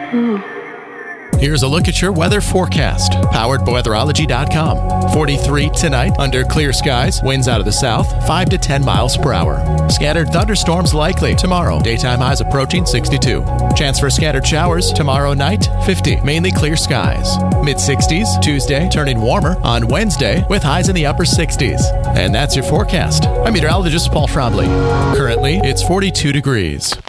Here's a look at your weather forecast, powered by weatherology.com. 43 tonight, under clear skies, winds out of the south, 5 to 10 miles per hour. Scattered thunderstorms likely tomorrow, daytime highs approaching 62. Chance for scattered showers tomorrow night, 50, mainly clear skies. Mid-60s Tuesday, turning warmer on Wednesday with highs in the upper 60s. And that's your forecast. I'm meteorologist Paul Trombley. Currently, it's 42 degrees.